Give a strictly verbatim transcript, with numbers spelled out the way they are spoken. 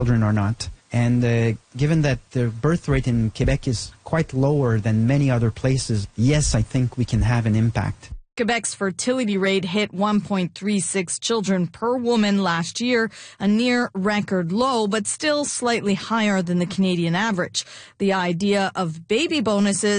children or not. And uh, given that the birth rate in Quebec is quite lower than many other places, yes, I think we can have an impact. Quebec's fertility rate hit one point three six children per woman last year, a near record low, but still slightly higher than the Canadian average. The idea of baby bonuses